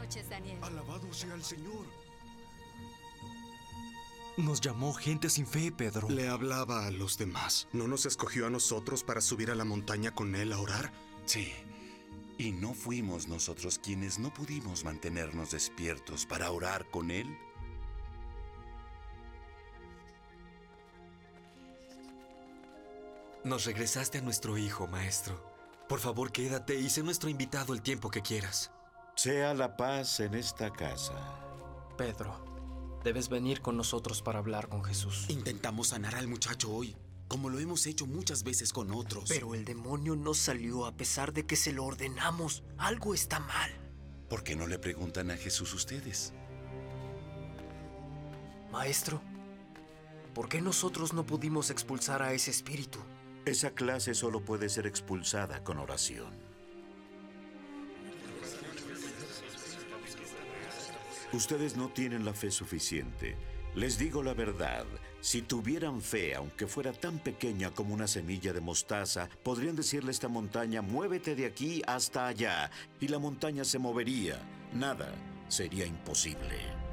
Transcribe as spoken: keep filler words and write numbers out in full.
noches, Daniel. Alabado sea el Señor. Nos llamó gente sin fe, Pedro. Le hablaba a los demás. ¿No nos escogió a nosotros para subir a la montaña con él a orar? Sí. ¿Y no fuimos nosotros quienes no pudimos mantenernos despiertos para orar con él? Nos regresaste a nuestro hijo, maestro. Por favor, quédate y sé nuestro invitado el tiempo que quieras. Sea la paz en esta casa. Pedro, debes venir con nosotros para hablar con Jesús. Intentamos sanar al muchacho hoy, como lo hemos hecho muchas veces con otros. Pero el demonio no salió a pesar de que se lo ordenamos. Algo está mal. ¿Por qué no le preguntan a Jesús ustedes? Maestro, ¿por qué nosotros no pudimos expulsar a ese espíritu? Esa clase solo puede ser expulsada con oración. Ustedes no tienen la fe suficiente. Les digo la verdad, si tuvieran fe, aunque fuera tan pequeña como una semilla de mostaza, podrían decirle a esta montaña, muévete de aquí hasta allá, y la montaña se movería. Nada sería imposible.